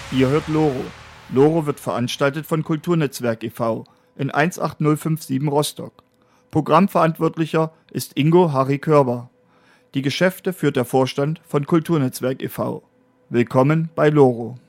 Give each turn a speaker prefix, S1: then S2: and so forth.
S1: Ihr hört Loro. Loro wird veranstaltet von Kulturnetzwerk e.V. in 18057 Rostock. Programmverantwortlicher ist Ingo Harry Körber. Die Geschäfte führt der Vorstand von Kulturnetzwerk e.V. Willkommen bei Loro.